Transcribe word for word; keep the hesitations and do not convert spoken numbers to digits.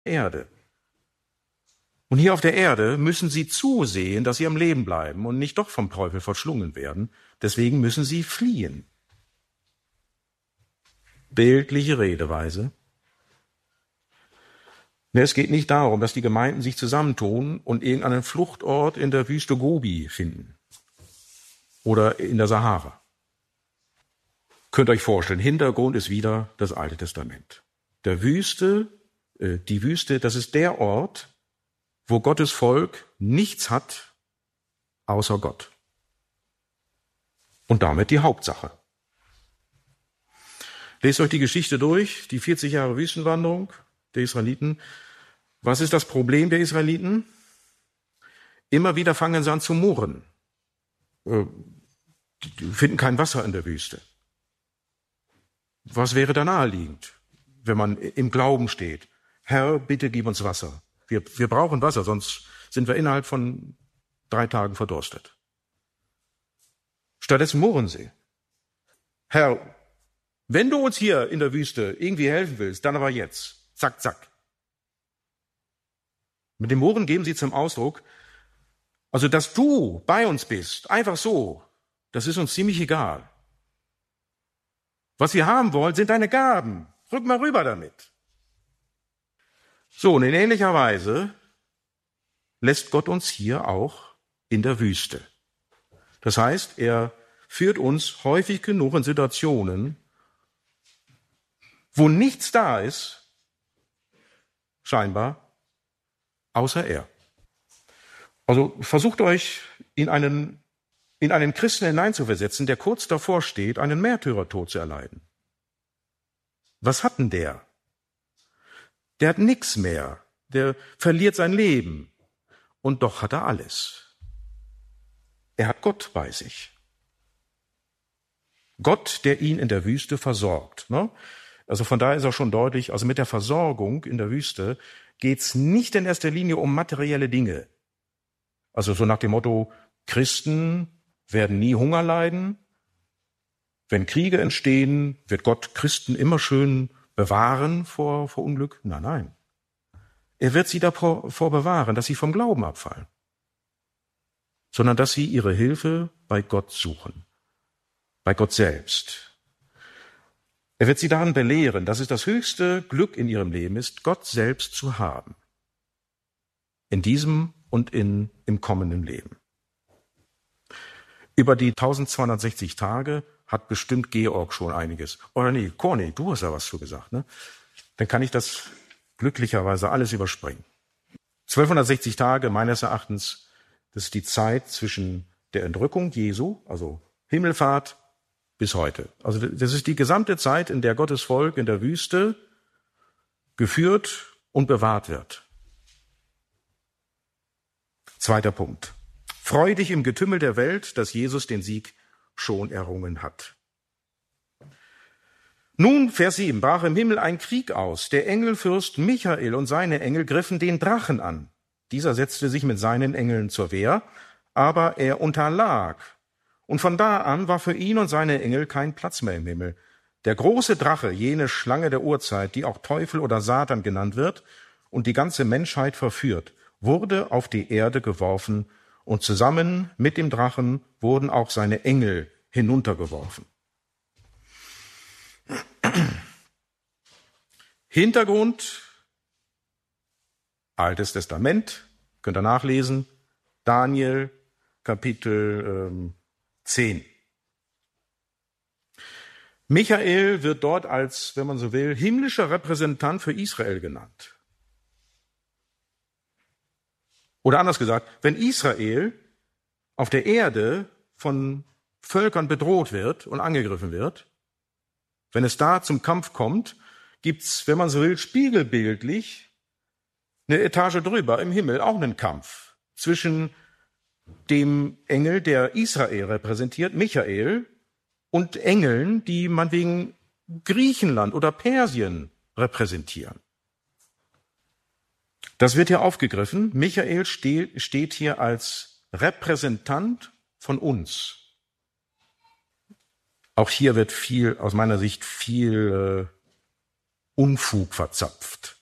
Erde. Und hier auf der Erde müssen sie zusehen, dass sie am Leben bleiben und nicht doch vom Teufel verschlungen werden. Deswegen müssen sie fliehen. Bildliche Redeweise. Es geht nicht darum, dass die Gemeinden sich zusammentun und irgendeinen Fluchtort in der Wüste Gobi finden oder in der Sahara. Könnt ihr euch vorstellen, Hintergrund ist wieder das Alte Testament. Der Wüste, äh, die Wüste, das ist der Ort, wo Gottes Volk nichts hat außer Gott. Und damit die Hauptsache. Lest euch die Geschichte durch, die vierzig Jahre Wüstenwanderung der Israeliten. Was ist das Problem der Israeliten? Immer wieder fangen sie an zu murren. Die finden kein Wasser in der Wüste. Was wäre da naheliegend, wenn man im Glauben steht? Herr, bitte gib uns Wasser. Wir, wir brauchen Wasser, sonst sind wir innerhalb von drei Tagen verdurstet. Stattdessen murren sie. Herr, wenn du uns hier in der Wüste irgendwie helfen willst, dann aber jetzt. Zack, zack. Mit dem Murren geben sie zum Ausdruck, also dass du bei uns bist, einfach so, das ist uns ziemlich egal. Was wir haben wollen, sind deine Gaben. Rück mal rüber damit. So, und in ähnlicher Weise lässt Gott uns hier auch in der Wüste. Das heißt, er führt uns häufig genug in Situationen, wo nichts da ist, scheinbar, außer er. Also versucht euch in einen, in einen Christen hineinzuversetzen, der kurz davor steht, einen Märtyrertod zu erleiden. Was hat denn der? Der hat nichts mehr. Der verliert sein Leben. Und doch hat er alles. Er hat Gott bei sich. Gott, der ihn in der Wüste versorgt. Ne? Also von daher ist auch schon deutlich, also mit der Versorgung in der Wüste geht's nicht in erster Linie um materielle Dinge. Also so nach dem Motto, Christen werden nie Hunger leiden. Wenn Kriege entstehen, wird Gott Christen immer schön bewahren vor, vor Unglück? Nein, nein. Er wird sie davor bewahren, dass sie vom Glauben abfallen, sondern dass sie ihre Hilfe bei Gott suchen, bei Gott selbst. Er wird sie daran belehren, dass es das höchste Glück in ihrem Leben ist, Gott selbst zu haben. In diesem und in, im kommenden Leben. Über die eintausendzweihundertsechzig Tage hat bestimmt Georg schon einiges. Oder nee, Corny, du hast ja was zu gesagt, ne? Dann kann ich das glücklicherweise alles überspringen. zwölfhundertsechzig Tage meines Erachtens, das ist die Zeit zwischen der Entrückung Jesu, also Himmelfahrt, bis heute. Also das ist die gesamte Zeit, in der Gottes Volk in der Wüste geführt und bewahrt wird. Zweiter Punkt. Freu dich im Getümmel der Welt, dass Jesus den Sieg schon errungen hat. Nun, Vers sieben, brach im Himmel ein Krieg aus. Der Engelfürst Michael und seine Engel griffen den Drachen an. Dieser setzte sich mit seinen Engeln zur Wehr, aber er unterlag. Und von da an war für ihn und seine Engel kein Platz mehr im Himmel. Der große Drache, jene Schlange der Urzeit, die auch Teufel oder Satan genannt wird und die ganze Menschheit verführt, wurde auf die Erde geworfen und zusammen mit dem Drachen wurden auch seine Engel hinuntergeworfen. Hintergrund, Altes Testament, könnt ihr nachlesen, Daniel, Kapitel ähm, zehn. Michael wird dort als, wenn man so will, himmlischer Repräsentant für Israel genannt. Oder anders gesagt, wenn Israel auf der Erde von Völkern bedroht wird und angegriffen wird, wenn es da zum Kampf kommt, gibt's, wenn man so will, spiegelbildlich eine Etage drüber im Himmel auch einen Kampf zwischen dem Engel, der Israel repräsentiert, Michael, und Engeln, die man wegen Griechenland oder Persien repräsentieren. Das wird hier aufgegriffen. Michael steht hier als Repräsentant von uns. Auch hier wird viel, aus meiner Sicht, viel äh, Unfug verzapft.